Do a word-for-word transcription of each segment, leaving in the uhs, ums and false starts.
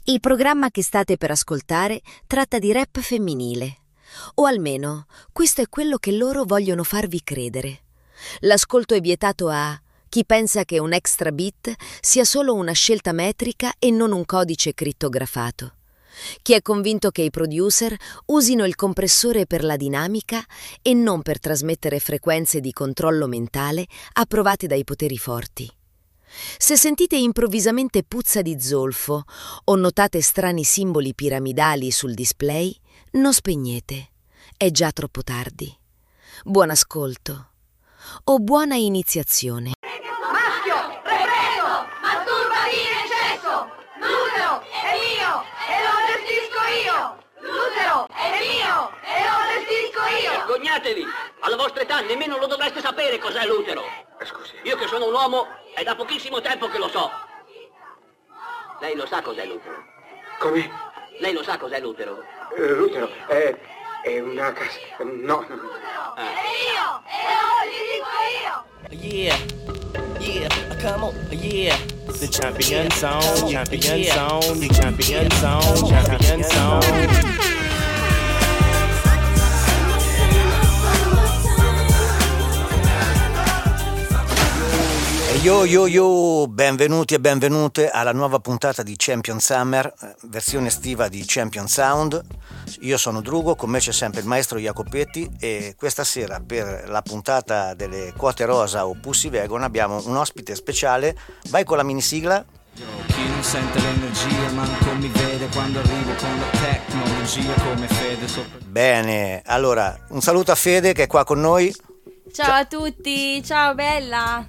Il programma che state per ascoltare tratta di rap femminile. O almeno, questo è quello che loro vogliono farvi credere. L'ascolto è vietato a chi pensa che un extra beat sia solo una scelta metrica e non un codice crittografato. Chi è convinto che i producer usino il compressore per la dinamica e non per trasmettere frequenze di controllo mentale approvate dai poteri forti. Se sentite improvvisamente puzza di zolfo o notate strani simboli piramidali sul display, non spegnete. È già troppo tardi. Buon ascolto o buona iniziazione. Maschio, represo, masturbati in eccesso. L'utero è mio e lo gestisco io. L'utero è mio e lo gestisco io. Vergognatevi! Alla vostra età nemmeno lo dovreste sapere cos'è l'utero. Scusi. Io che sono un uomo è da pochissimo tempo che lo so. Lei lo sa cos'è l'utero? Come? Lei lo sa cos'è l'utero? Eh, L'utero è, è una casa. No, no. Ah. È mio e lo gestisco io. Yeah, yeah, come on, yeah. The champion sound, champion sound, the champion sound, champion sound. Yo yo yo, benvenuti e benvenute alla nuova puntata di Champion Summer, versione estiva di Champion Sound. Io sono Drugo, con me c'è sempre il maestro Jacopetti e questa sera per la puntata delle quote rosa o Pussy Vegan abbiamo un ospite speciale. Vai con la mini sigla. Chi non sente l'energia manco mi vede quando arrivo con la tecnologia come Fede sopra... Bene, allora un saluto a Fede che è qua con noi. Ciao, ciao a tutti, ciao bella.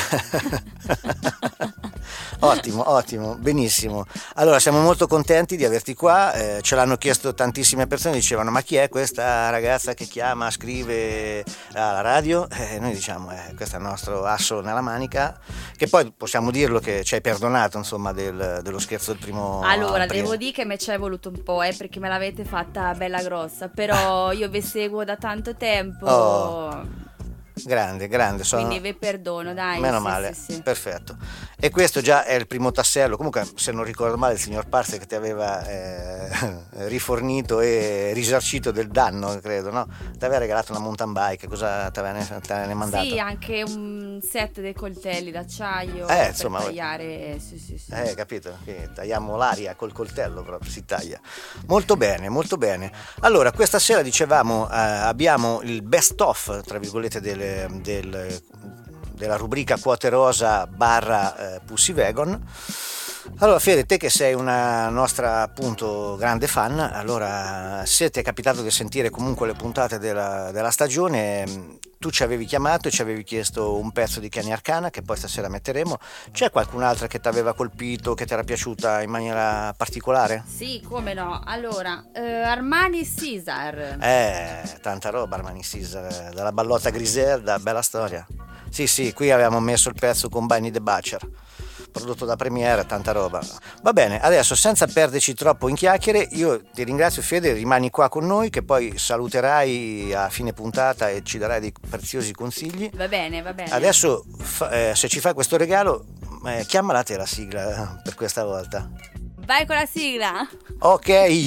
Ottimo, ottimo, benissimo. Allora siamo molto contenti di averti qua, eh, ce l'hanno chiesto tantissime persone, dicevano ma chi è questa ragazza che chiama, scrive alla radio? E eh, noi diciamo eh, questo è il nostro asso nella manica, che poi possiamo dirlo che ci hai perdonato insomma del, dello scherzo del primo Allora aprile. devo dire che me ci è voluto un po' eh, perché me l'avete fatta bella grossa, però io vi seguo da tanto tempo. Oh. Grande, grande. Sono... Quindi vi perdono, dai. Meno sì, male, sì, sì. Perfetto. E questo già è il primo tassello. Comunque, se non ricordo male, il signor Parse che ti aveva eh, rifornito e risarcito del danno, credo, no? Ti aveva regalato una mountain bike, cosa ti aveva mandato? Sì, anche un set dei coltelli d'acciaio eh, per insomma, tagliare. Sì, sì, sì. Eh, capito? Che tagliamo l'aria col coltello, proprio si taglia. Molto bene, molto bene. Allora, questa sera dicevamo, eh, abbiamo il best of, tra virgolette, delle Del, della rubrica Quote Rosa barra eh, Pussy Vegan. Allora Fede, te che sei una nostra appunto grande fan, allora se ti è capitato di sentire comunque le puntate della, della stagione, tu ci avevi chiamato e ci avevi chiesto un pezzo di Kenny Arcana che poi stasera metteremo. C'è qualcun'altra che ti aveva colpito, che ti era piaciuta in maniera particolare? Sì, come no. Allora, eh, Armani Caesar. Eh, tanta roba Armani Caesar, dalla ballotta Griselda, bella storia. Sì, sì, qui avevamo messo il pezzo con Bunny the Butcher, prodotto da Premiere, tanta roba. Va bene, adesso senza perderci troppo in chiacchiere, io ti ringrazio Fede, rimani qua con noi che poi saluterai a fine puntata e ci darai dei preziosi consigli. Va bene, va bene. Adesso fa, eh, se ci fai questo regalo, eh, chiamala te la sigla per questa volta. Vai con la sigla. Ok.